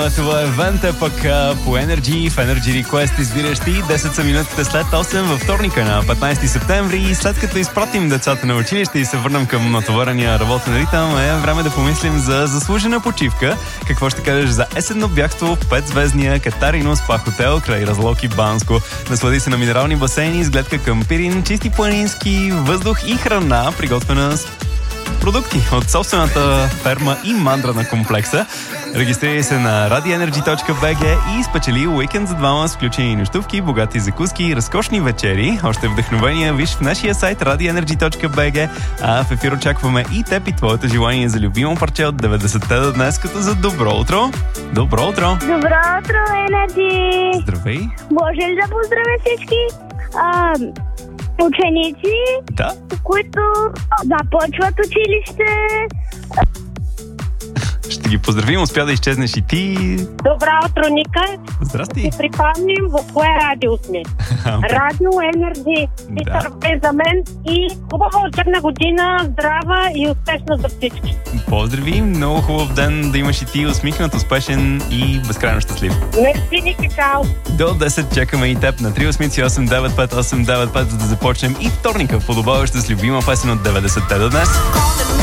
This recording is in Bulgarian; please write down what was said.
Това е Венте пък по Energy, в Energy Request избираш ти. 10 са минутите след 8 във вторника на 15 септември и след като изпратим децата на училище и се върнем към натоварения работен ритъм, е време да помислим за заслужена почивка. Какво ще кажеш за есенно бягство в 5-звездния Катарино спа хотел край Разлог и Банско? Наслади се на минерални басейни с гледка към Пирин, чисти планински въздух и храна, приготвена с продукти от собствената ферма и мандра на комплекса. Регистрирай се на radioenergy.bg и спечели уикенд за двама с включени нощувки, богати закуски и разкошни вечери. Още вдъхновения виж в нашия сайт radioenergy.bg, а в ефир очакваме и теб и твоето желание за любимо парче от 90-те до днес, като за добро утро. Добро утро! Добро утро, Енерджи! Здравей! Може ли да поздравя всички ученици, Да? които започват училище? Ще ги поздравим, успя да изчезнеш и ти. Добро утро, Ника. Здрасти! Ще припомним в кое радио сме. Радио Енерджи. Да. Търпе за мен и хубава учебна година, здрава и успешна за всички. Поздрави! Много хубав ден да имаш и ти, усмихнат, успешен и безкрайно щастлив. Мерси, Ника, чао. До 10 чакаме и теб на 388-895-895, за да започнем и вторника, подобаваща с любима песен от 90-те до днес.